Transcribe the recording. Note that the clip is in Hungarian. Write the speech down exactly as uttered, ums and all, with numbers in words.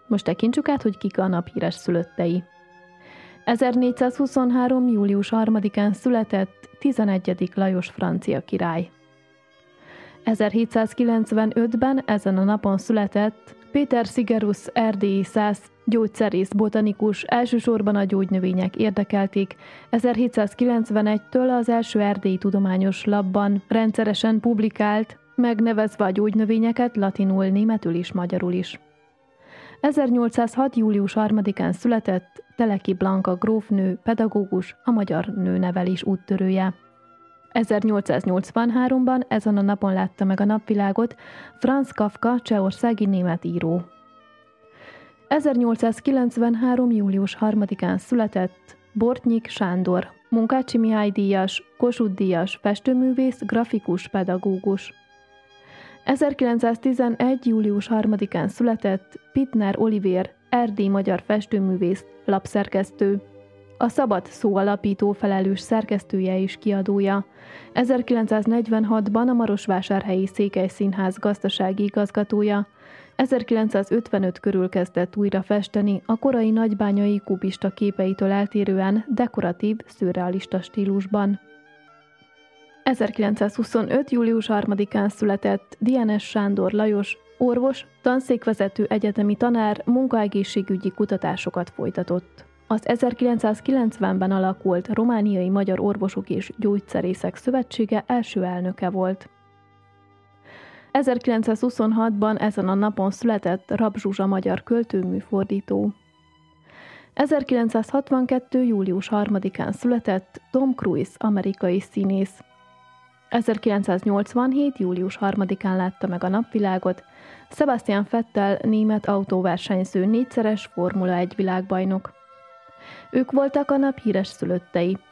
Most tekintsük át, hogy kik a nap híres szülöttei. ezernégyszázhuszonhárom. július harmadikán született tizenegyedik Lajos francia király. ezerhétszázkilencvenötben ezen a napon született Péter Sigerus erdélyi szász gyógyszerész botanikus, elsősorban a gyógynövények érdekelték. ezerhétszázkilencvenegytől az első erdélyi tudományos lapban rendszeresen publikált, megnevezve a gyógynövényeket latinul, németül is, magyarul is. ezernyolcszázhat. július harmadikán született Teleki Blanka grófnő, pedagógus, a magyar nőnevelés úttörője. ezernyolcszáznyolcvanháromban ezen a napon látta meg a napvilágot Franz Kafka, csehországi német író. ezernyolcszázkilencvenhárom. július harmadikán született Bortnyik Sándor, Munkácsi Mihály díjas, Kossuth díjas festőművész, grafikus, pedagógus. ezerkilencszáztizenegy. július harmadikán született Pittner Olivér, erdélyi magyar festőművész, lapszerkesztő. A Szabad Szó alapító felelős szerkesztője és kiadója. ezerkilencszáznegyvenhatban a Marosvásárhelyi Székely Színház gazdasági igazgatója. ezerkilencszázötvenöt körül kezdett újra festeni, a korai nagybányai kubista képeitől eltérően dekoratív, szürrealista stílusban. ezerkilencszázhuszonöt. július harmadikán született Dienes Sándor Lajos, orvos, tanszékvezető, egyetemi tanár, munkaegészségügyi kutatásokat folytatott. Az ezerkilencszázkilencvenben alakult Romániai Magyar Orvosok és Gyógyszerészek Szövetsége első elnöke volt. ezerkilencszázhuszonhatban ezen a napon született Rab Zsuzsa magyar költő-műfordító. ezerkilencszázhatvankettő. július harmadikán született Tom Cruise amerikai színész. ezerkilencszáznyolcvanhét. július harmadikán látta meg a napvilágot Sebastian Vettel német autóversenyző, négyszeres Formula egy világbajnok. Ők voltak a nap híres szülöttei.